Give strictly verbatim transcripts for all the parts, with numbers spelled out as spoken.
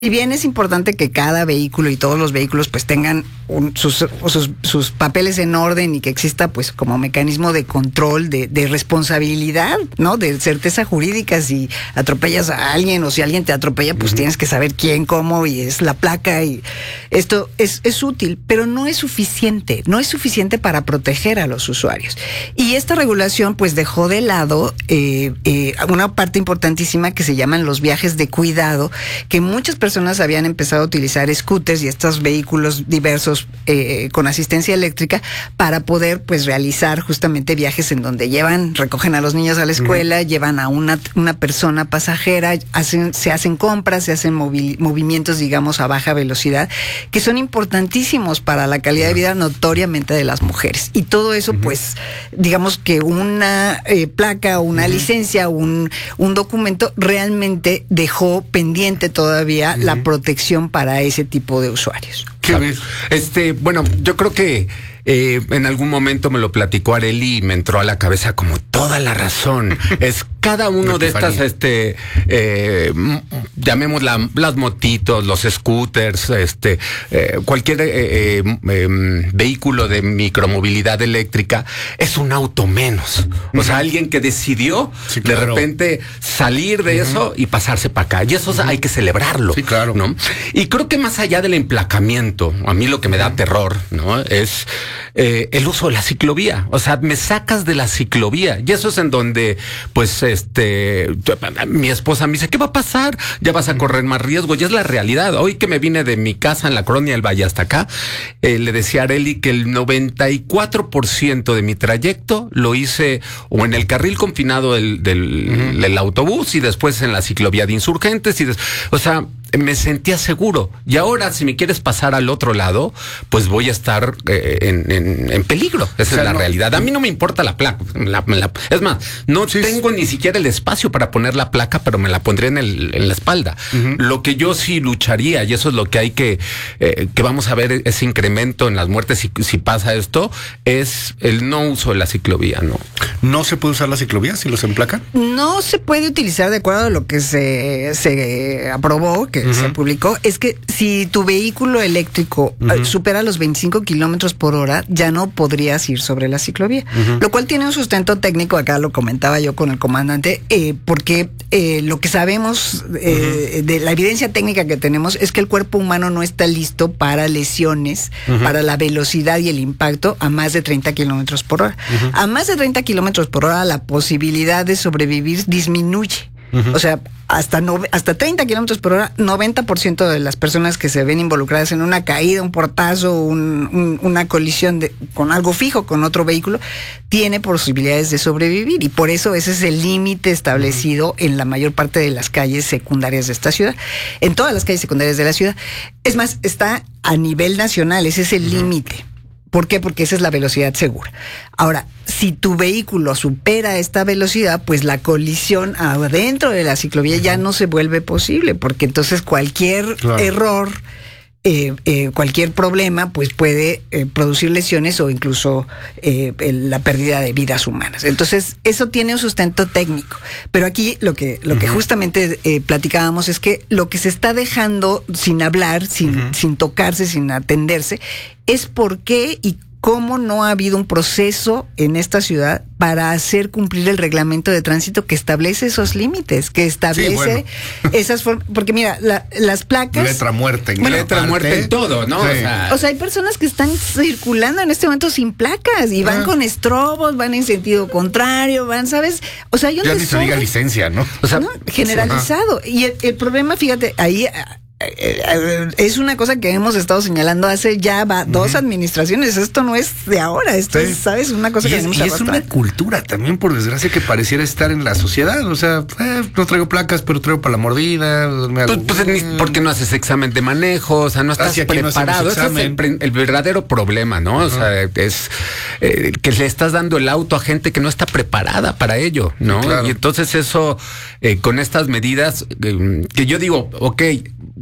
Si bien es importante que cada vehículo y todos los vehículos pues tengan un, sus, sus, sus papeles en orden y que exista pues como mecanismo de control, de, de responsabilidad, ¿no? De certeza jurídica, si atropellas a alguien o si alguien te atropella, pues uh-huh. tienes que saber quién, cómo y es la placa y esto es, es útil, pero no es suficiente, no es suficiente para proteger a los usuarios. Y esta regulación pues dejó de lado eh, eh, una parte importantísima que se llaman los viajes de cuidado, que muchas personas personas habían empezado a utilizar scooters y estos vehículos diversos eh, con asistencia eléctrica para poder pues realizar justamente viajes en donde llevan, recogen a los niños a la escuela, uh-huh. llevan a una, una persona pasajera, hacen, se hacen compras, se hacen movi- movimientos digamos a baja velocidad, que son importantísimos para la calidad uh-huh. de vida notoriamente de las mujeres. Y todo eso uh-huh. pues digamos que una eh, placa, una uh-huh. licencia, un, un documento realmente dejó pendiente todavía la protección para ese tipo de usuarios. ¿Qué ves? Este, bueno, yo creo que eh, en algún momento me lo platicó Arely y me entró a la cabeza como toda la razón. Es cada uno de estas, este, eh, llamémosla las motitos, los scooters, este, eh, cualquier eh, eh, eh, vehículo de micromovilidad eléctrica es un auto menos. O uh-huh. sea, alguien que decidió sí, claro. de repente salir de uh-huh. eso y pasarse para acá. Y eso uh-huh. hay que celebrarlo. Sí, claro. ¿No? Y creo que más allá del emplacamiento, a mí lo que me da terror, ¿no? Es eh, el uso de la ciclovía. O sea, me sacas de la ciclovía. Y eso es en donde, pues, este, mi esposa me dice, ¿qué va a pasar? Ya vas a correr más riesgo. Y es la realidad. Hoy que me vine de mi casa en la Colonia del Valle hasta acá, eh, le decía a Arely que el noventa y cuatro por ciento de mi trayecto lo hice o en el carril confinado del, del, uh-huh. del autobús y después en la ciclovía de Insurgentes. Y des- o sea, me sentía seguro. Y ahora, si me quieres pasar al otro lado, pues voy a estar eh, en, en, en peligro. Esa o sea, es la no, realidad. A mí no me importa la placa. La, la, es más, no sí, tengo sí. ni siquiera el espacio para poner la placa, pero me la pondré en, el, en la espalda. Uh-huh. Lo que yo sí lucharía, y eso es lo que hay que, eh, que vamos a ver ese incremento en las muertes si, si pasa esto, es el no uso de la ciclovía, ¿no? ¿No se puede usar la ciclovía si los emplacan? No se puede utilizar de acuerdo a lo que se, se aprobó, que Uh-huh. se publicó, es que si tu vehículo eléctrico uh-huh. supera los veinticinco kilómetros por hora, ya no podrías ir sobre la ciclovía. Uh-huh. Lo cual tiene un sustento técnico, acá lo comentaba yo con el comandante, eh, porque eh, lo que sabemos eh, uh-huh. de la evidencia técnica que tenemos es que el cuerpo humano no está listo para lesiones, uh-huh. para la velocidad y el impacto a más de treinta kilómetros por hora. Uh-huh. A más de treinta kilómetros por hora, la posibilidad de sobrevivir disminuye. Uh-huh. O sea, hasta no, hasta treinta kilómetros por hora, noventa por ciento de las personas que se ven involucradas en una caída, un portazo, un, un, una colisión de, con algo fijo, con otro vehículo, tiene posibilidades de sobrevivir. Y por eso ese es el límite establecido uh-huh. en la mayor parte de las calles secundarias de esta ciudad, en todas las calles secundarias de la ciudad. Es más, está a nivel nacional, ese es el uh-huh. límite. ¿Por qué? Porque esa es la velocidad segura. Ahora, si tu vehículo supera esta velocidad, pues la colisión adentro de la ciclovía uh-huh. ya no se vuelve posible, porque entonces cualquier claro. error, eh, eh, cualquier problema, pues puede eh, producir lesiones o incluso eh, la pérdida de vidas humanas. Entonces, eso tiene un sustento técnico. Pero aquí lo que, lo uh-huh. que justamente eh, platicábamos es que lo que se está dejando sin hablar, sin, uh-huh. sin tocarse, sin atenderse, es por qué y cómo no ha habido un proceso en esta ciudad para hacer cumplir el reglamento de tránsito que establece esos límites, que establece sí, bueno. esas formas. Porque mira, la, las placas... Letra muerta. En bueno, letra parte, muerta en todo, ¿no? Sí. O, sea, o sea, hay personas que están circulando en este momento sin placas y van ah. con estrobos, van en sentido contrario, van, ¿sabes? O sea, hay un ya ni se diga licencia, ¿no? O sea, ¿no? Generalizado. Ajá. Y el, el problema, fíjate, ahí... es una cosa que hemos estado señalando hace ya va, uh-huh. dos administraciones. Esto no es de ahora, esto sí. es, ¿sabes? Una cosa y que es, tenemos y es una cultura también, por desgracia, que pareciera estar en la sociedad. O sea, eh, no traigo placas, pero traigo para la mordida. Me hago... pues, pues, ¿por qué no haces examen de manejo? O sea, no estás preparado. No Ese es el, el verdadero problema, ¿no? Uh-huh. O sea, es eh, que le estás dando el auto a gente que no está preparada para ello, ¿no? Claro. Y entonces eso, eh, con estas medidas, eh, que yo digo, ok,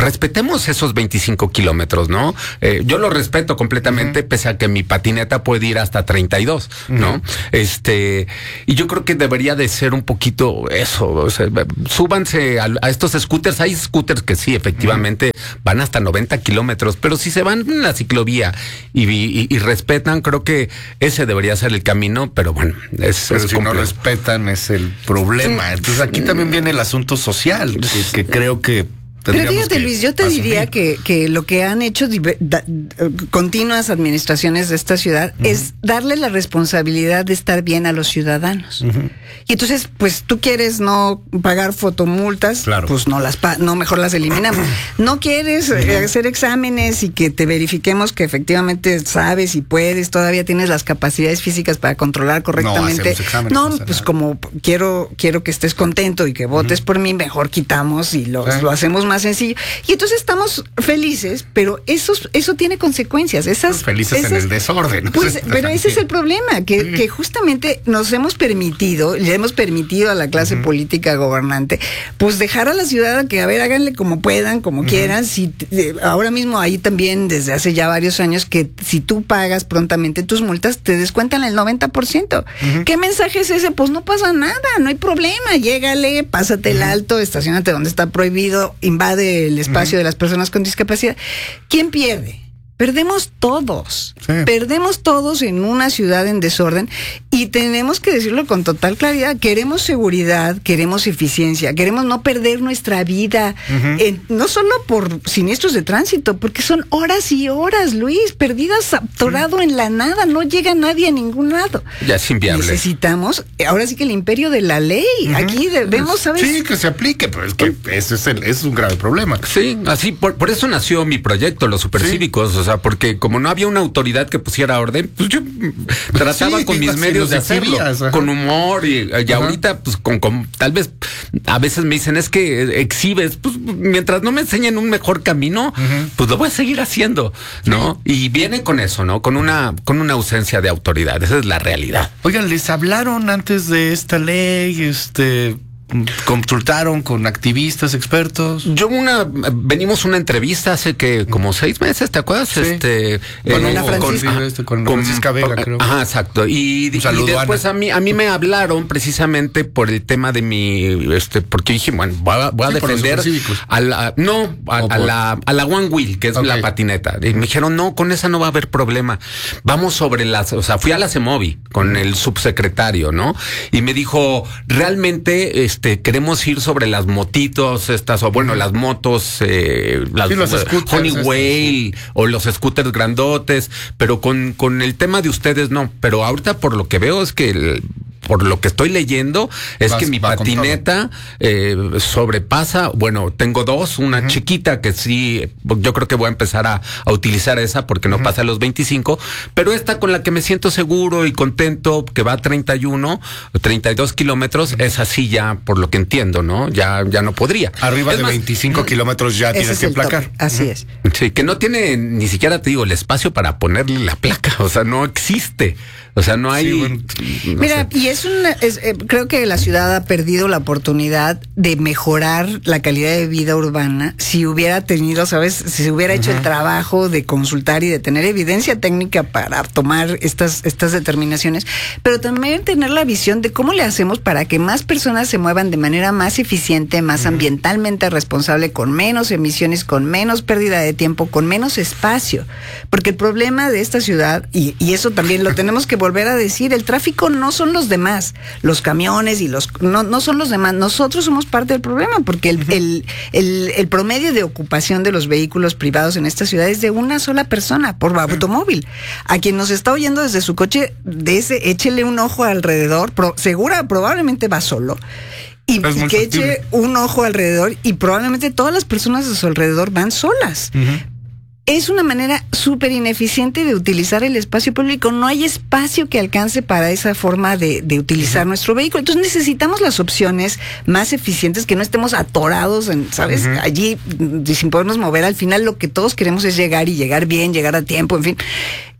respetemos esos veinticinco kilómetros, ¿no? Eh, yo lo respeto completamente, uh-huh. pese a que mi patineta puede ir hasta treinta y dos, ¿no? Uh-huh. Este, y yo creo que debería de ser un poquito eso, o sea, súbanse a, a estos scooters. Hay scooters que sí, efectivamente, uh-huh. van hasta noventa kilómetros, pero si se van en la ciclovía y, y, y respetan, creo que ese debería ser el camino, pero bueno, es, pero es si complejo. No respetan es el problema. Entonces aquí también viene el asunto social, que, que creo que Pero fíjate, Luis, yo te asumir. diría que, que lo que han hecho diver, da, continuas administraciones de esta ciudad uh-huh. es darle la responsabilidad de estar bien a los ciudadanos. Uh-huh. Y entonces, pues tú quieres no pagar fotomultas, claro. pues no las pa- no mejor las eliminamos. No quieres uh-huh. eh, hacer exámenes y que te verifiquemos que efectivamente sabes y puedes, todavía tienes las capacidades físicas para controlar correctamente. No, exámenes, no pues nada. Como quiero quiero que estés contento y que votes uh-huh. por mí, mejor quitamos y lo, uh-huh. lo hacemos más más sencillo. Y entonces estamos felices, pero eso, eso tiene consecuencias. Esas, felices esas, en el desorden. Pues, pero ese es el problema, que, sí. que justamente nos hemos permitido, le hemos permitido a la clase uh-huh. política gobernante, pues dejar a la ciudad que, a ver, háganle como puedan, como uh-huh. quieran. Si, eh, ahora mismo hay también, desde hace ya varios años, que si tú pagas prontamente tus multas, te descuentan el noventa por ciento. Uh-huh. ¿Qué mensaje es ese? Pues no pasa nada, no hay problema. Llégale, pásate uh-huh. el alto, estacionate donde está prohibido, invade el espacio uh-huh. de las personas con discapacidad. ¿Quién pierde? Perdemos todos, sí. perdemos todos en una ciudad en desorden y tenemos que decirlo con total claridad. Queremos seguridad, queremos eficiencia, queremos no perder nuestra vida, uh-huh. en, no solo por siniestros de tránsito, porque son horas y horas, Luis, perdidas, atorado sí. en la nada, no llega nadie a ningún lado. Ya es inviable. Necesitamos, ahora sí que el imperio de la ley, uh-huh. aquí debemos, ¿sabes? Sí, que se aplique, pero es que ese es, el, ese es un grave problema. Sí, así, por, por eso nació mi proyecto, los supercívicos, sí. o sea, porque como no había una autoridad que pusiera orden, pues yo trataba sí, con mis medios de hacerlo, ajá. con humor y, y ahorita pues con, con tal vez a veces me dicen es que exhibes, pues mientras no me enseñen un mejor camino, uh-huh. pues lo voy a seguir haciendo, ¿no? Sí. Y viene con eso, ¿no? Con una con una ausencia de autoridad, esa es la realidad. Oigan, ¿les hablaron antes de esta ley, este consultaron con activistas, expertos? Yo una venimos una entrevista hace que como seis meses, ¿te acuerdas? Sí. Este con eh, Francisca, con, ajá, este, con, con Francisca Vega, creo. Ajá, exacto. Y, y después Ana. a mí a mí me hablaron precisamente por el tema de mi este porque dije, bueno, voy a, voy a sí, defender a la no, a, a la a la One Wheel, que es okay. la patineta. Y me dijeron, "No, con esa no va a haber problema. Vamos sobre las, o sea, fui a la CEMOVI con el subsecretario, ¿no? Y me dijo, "Realmente este Este, queremos ir sobre las motitos estas, o bueno, las motos, eh, las sí, los scooters, Honeywell, este, sí. o los scooters grandotes, pero con, con el tema de ustedes no. Pero ahorita por lo que veo es que el, por lo que estoy leyendo, es Vas, que mi patineta eh, sobrepasa, bueno, tengo dos, una uh-huh. chiquita que sí, yo creo que voy a empezar a, a utilizar esa porque no uh-huh. pasa los veinticinco, pero esta con la que me siento seguro y contento, que va a treinta y uno, treinta y dos kilómetros, uh-huh. es así ya, por lo que entiendo, ¿no? Ya, ya no podría. Arriba es de más, veinticinco kilómetros ya tienes que placar. Top. Así uh-huh. es. Sí, que no tiene ni siquiera, te digo, el espacio para ponerle la placa, o sea, no existe. O sea, no hay... Sí, bueno, no Mira, sé. y es una... Es, eh, creo que la ciudad ha perdido la oportunidad de mejorar la calidad de vida urbana si hubiera tenido, ¿sabes? Si se hubiera uh-huh. hecho el trabajo de consultar y de tener evidencia técnica para tomar estas, estas determinaciones, pero también tener la visión de cómo le hacemos para que más personas se muevan de manera más eficiente, más uh-huh. ambientalmente responsable, con menos emisiones, con menos pérdida de tiempo, con menos espacio. Porque el problema de esta ciudad, y, y eso también lo tenemos que volver a decir, el tráfico no son los demás, los camiones y los no, no son los demás, nosotros somos parte del problema, porque el, uh-huh. el, el, el promedio de ocupación de los vehículos privados en esta ciudad es de una sola persona por automóvil. A quien nos está oyendo desde su coche, de ese, échele un ojo alrededor, pro, segura, probablemente va solo. Y, y que eche un ojo alrededor y probablemente todas las personas a su alrededor van solas. Uh-huh. Es una manera súper ineficiente de utilizar el espacio público. No hay espacio que alcance para esa forma de, de utilizar uh-huh. nuestro vehículo. Entonces necesitamos las opciones más eficientes, que no estemos atorados, en, ¿sabes? Uh-huh. Allí sin podernos mover. Al final lo que todos queremos es llegar y llegar bien, llegar a tiempo, en fin.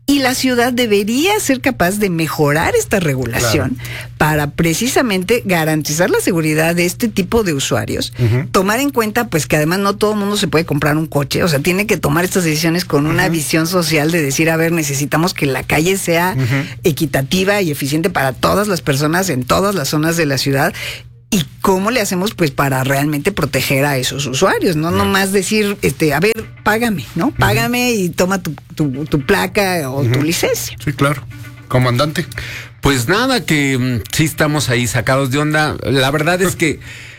Y la ciudad debería ser capaz de mejorar esta regulación claro. para precisamente garantizar la seguridad de este tipo de usuarios. Uh-huh. Tomar en cuenta, pues, que además no todo el mundo se puede comprar un coche. O sea, tiene que tomar estas decisiones con una uh-huh. visión social de decir, a ver, necesitamos que la calle sea uh-huh. equitativa y eficiente para todas las personas en todas las zonas de la ciudad. ¿Y cómo le hacemos, pues, para realmente proteger a esos usuarios? No, no. nomás decir, este, a ver, págame, ¿no? Págame uh-huh. y toma tu, tu, tu placa o uh-huh. tu licencia. Sí, claro. Comandante. Pues nada, que um, sí estamos ahí sacados de onda. La verdad es que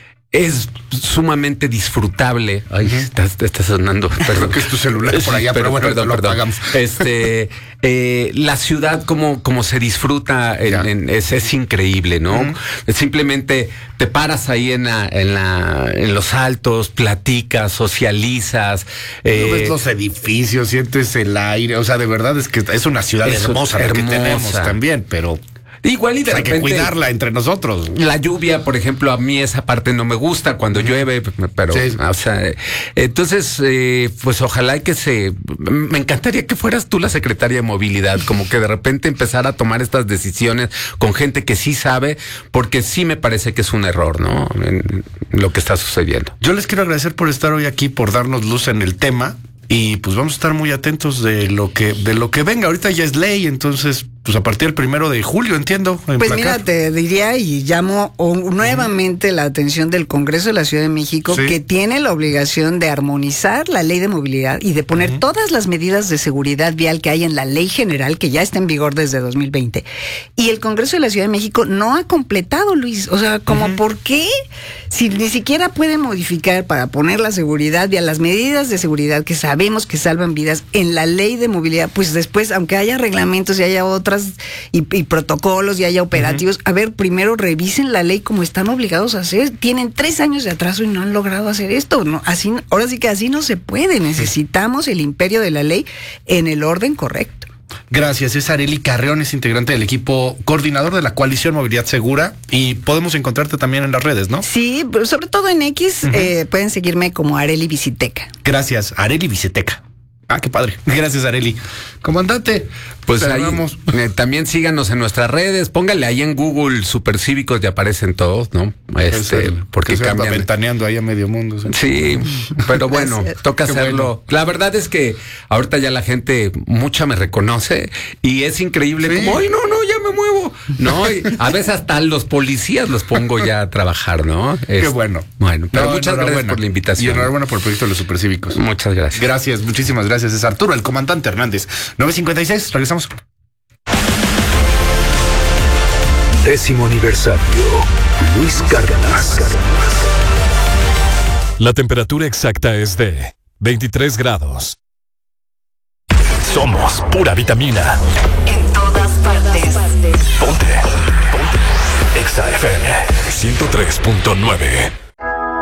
es sumamente disfrutable. Ay, uh-huh. está, está sonando. Perdón, que es tu celular por allá, sí, pero, pero bueno, perdón, lo perdón. Pagamos. Este, eh, la ciudad como, como se disfruta en, en, es, es increíble, ¿no? Uh-huh. Simplemente te paras ahí en la, en la, en los altos, platicas, socializas. Eh, ves los edificios, sientes el aire. O sea, de verdad es que es una ciudad es hermosa, hermosa. La que tenemos también, pero igual y de hay repente, que cuidarla entre nosotros. La lluvia, por ejemplo, a mí esa parte no me gusta cuando uh-huh. llueve, pero, sí. o sea, entonces, eh, pues ojalá que se, me encantaría que fueras tú la secretaria de movilidad, como que de repente empezar a tomar estas decisiones con gente que sí sabe, porque sí me parece que es un error, ¿no? En lo que está sucediendo. Yo les quiero agradecer por estar hoy aquí, por darnos luz en el tema. Y pues vamos a estar muy atentos de lo que de lo que venga. Ahorita ya es ley, entonces pues a partir del primero de julio, entiendo. Pues mira, te diría y llamo o, nuevamente uh-huh. la atención del Congreso de la Ciudad de México, sí. que tiene la obligación de armonizar la ley de movilidad y de poner uh-huh. todas las medidas de seguridad vial que hay en la ley general, que ya está en vigor desde dos mil veinte. Y el Congreso de la Ciudad de México no ha completado, Luis. O sea, como uh-huh. ¿por qué? Si ni siquiera puede modificar para poner la seguridad vial, las medidas de seguridad que sabemos que salvan vidas en la ley de movilidad, pues después, aunque haya reglamentos y haya otras Y, y protocolos y haya operativos, uh-huh. a ver, primero revisen la ley como están obligados a hacer. Tienen tres años de atraso y no han logrado hacer esto, ¿no? Así, ahora sí que así no se puede. Necesitamos el imperio de la ley en el orden correcto. Gracias, es Arely Carreón, es integrante del equipo coordinador de la Coalición Movilidad Segura y podemos encontrarte también en las redes, ¿no? Sí, pero sobre todo en X, uh-huh. eh, pueden seguirme como Arely Biciteca. Gracias, Arely Biciteca. Ah, qué padre. Gracias, Arely. Comandante, pues ahí, eh, también síganos en nuestras redes, póngale ahí en Google Supercívicos y aparecen todos, ¿no? Este, el, porque se cambian. Ventaneando ahí a medio mundo. ¿sí? Sí, pero bueno, toca qué hacerlo. Bueno. La verdad es que ahorita ya la gente, mucha me reconoce y es increíble sí. como, ay, no, no, ya me muevo. No, y a veces hasta los policías los pongo ya a trabajar, ¿no? Qué es, bueno. Bueno, pero no, muchas gracias por la invitación. Y enhorabuena por el proyecto de los Supercívicos. Muchas gracias. Gracias, muchísimas gracias. Es Arturo, el comandante Hernández. nueve cincuenta y seis, regresamos. Décimo aniversario. Luis Cárdenas. La temperatura exacta es de veintitrés grados. Somos pura vitamina. En todas partes. Ponte. Ponte. Exa F M ciento tres punto nueve.